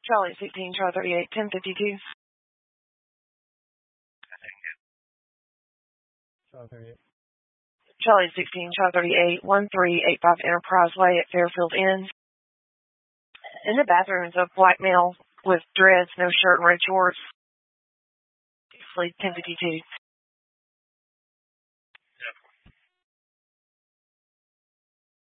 Charlie 16, Charlie 38, 1052. Charlie 38. Charlie 16, Charlie 38, 1385 Enterprise Way at Fairfield Inn. In the bathroom is a black male with dreads, no shirt, and red shorts. Sleep 1052.